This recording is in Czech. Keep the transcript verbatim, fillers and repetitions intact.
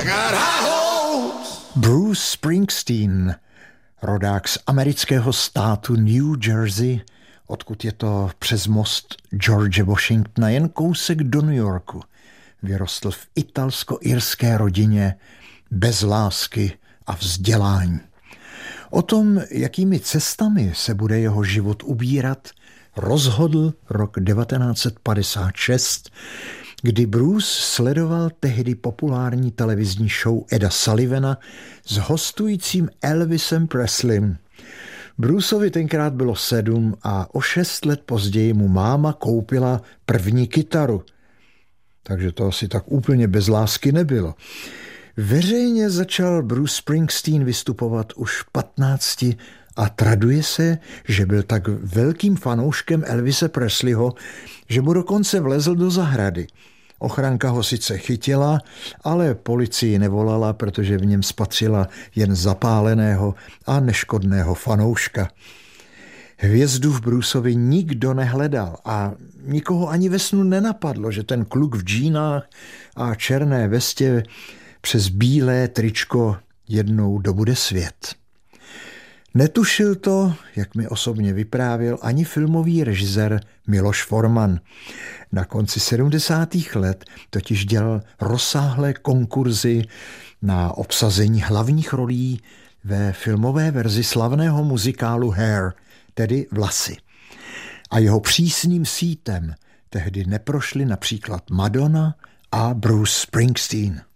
Bruce Springsteen, rodák z amerického státu New Jersey, odkud je to přes most George Washingtona jen kousek do New Yorku. Vyrostl v italsko-irské rodině bez lásky a vzdělání. O tom, jakými cestami se bude jeho život ubírat, rozhodl rok devatenáct set padesát šest, kdy Bruce sledoval tehdy populární televizní show Eda Sullivana s hostujícím Elvisem Presleym. Bruceovi tenkrát bylo sedm a o šest let později mu máma koupila první kytaru. Takže to asi tak úplně bez lásky nebylo. Veřejně začal Bruce Springsteen vystupovat už v patnácti a traduje se, že byl tak velkým fanouškem Elvise Presleyho, že mu dokonce vlezl do zahrady. Ochranka ho sice chytila, ale policii nevolala, protože v něm spatřila jen zapáleného a neškodného fanouška. Hvězdu v Bruceovi nikdo nehledal a nikoho ani ve snu nenapadlo, že ten kluk v džínách a černé vestě přes bílé tričko jednou dobude svět. Netušil to, jak mi osobně vyprávěl, ani filmový režisér Miloš Forman. Na konci sedmdesátých let totiž dělal rozsáhlé konkurzy na obsazení hlavních rolí ve filmové verzi slavného muzikálu Hair, tedy Vlasy. A jeho přísným sítem tehdy neprošli například Madonna a Bruce Springsteen.